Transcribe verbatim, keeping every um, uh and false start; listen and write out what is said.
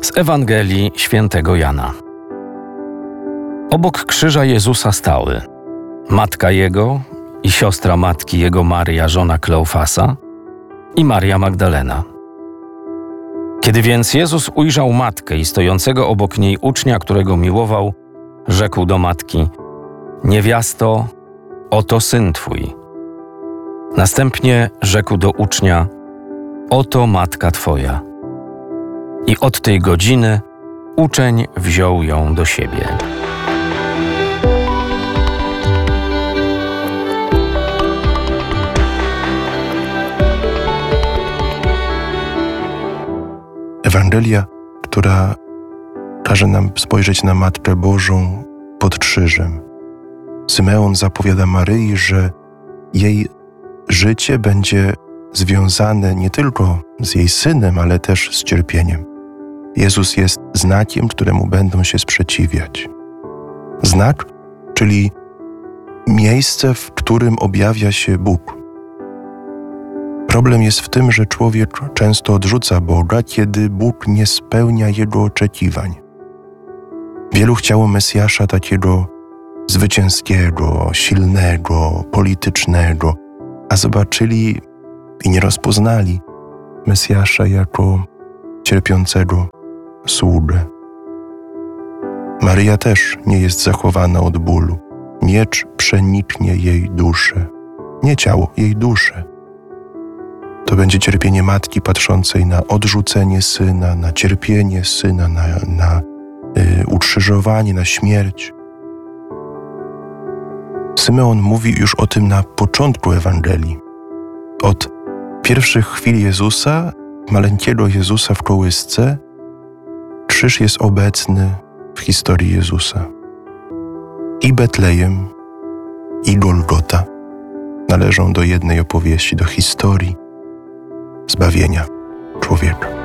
Z Ewangelii Świętego Jana. Obok krzyża Jezusa stały matka Jego i siostra matki Jego Maria, żona Kleofasa, i Maria Magdalena. Kiedy więc Jezus ujrzał matkę i stojącego obok niej ucznia, którego miłował, rzekł do matki: niewiasto, oto syn twój. Następnie rzekł do ucznia: oto matka twoja. I od tej godziny uczeń wziął ją do siebie. Ewangelia, która każe nam spojrzeć na Matkę Bożą pod krzyżem. Symeon zapowiada Maryi, że jej życie będzie związane nie tylko z jej synem, ale też z cierpieniem. Jezus jest znakiem, któremu będą się sprzeciwiać. Znak, czyli miejsce, w którym objawia się Bóg. Problem jest w tym, że człowiek często odrzuca Boga, kiedy Bóg nie spełnia jego oczekiwań. Wielu chciało Mesjasza takiego zwycięskiego, silnego, politycznego, a zobaczyli i nie rozpoznali Mesjasza jako cierpiącego sługę. Maryja też nie jest zachowana od bólu. Miecz przeniknie jej duszę. Nie ciało, jej duszę. To będzie cierpienie matki patrzącej na odrzucenie syna, na cierpienie syna, na, na y, ukrzyżowanie, na śmierć. Symeon mówi już o tym na początku Ewangelii. Od pierwszych chwil Jezusa, maleńkiego Jezusa w kołysce, krzyż jest obecny w historii Jezusa. I Betlejem, i Golgota należą do jednej opowieści, do historii zbawienia człowieka.